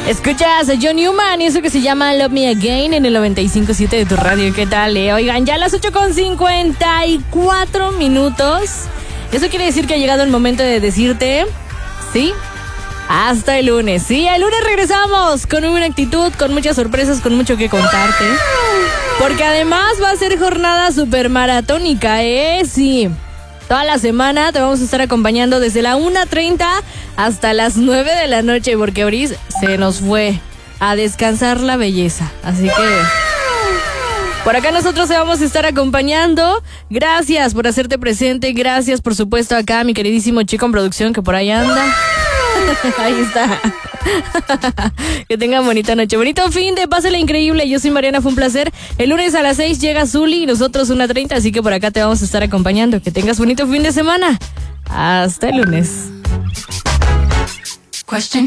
Escuchas a John Newman y eso que se llama Love Me Again en el 95.7 de tu radio. ¿Qué tal? Oigan, ya a las 8:54. Eso quiere decir que ha llegado el momento de decirte, ¿sí? Hasta el lunes. Sí, el lunes regresamos con muy buena actitud, con muchas sorpresas, con mucho que contarte. Porque además va a ser jornada super maratónica, Sí. Toda la semana te vamos a estar acompañando desde la 1:30 hasta las 9 de la noche, porque Oris se nos fue a descansar la belleza. Así que por acá nosotros te vamos a estar acompañando. Gracias por hacerte presente. Gracias, por supuesto, acá a mi queridísimo chico en producción que por ahí anda. Ahí está. Que tengan bonita noche, bonito fin de, pásala increíble. Yo soy Mariana, fue un placer. El lunes a las 6 llega Zuli y nosotros 1:30, así que por acá te vamos a estar acompañando. Que tengas bonito fin de semana. Hasta el lunes.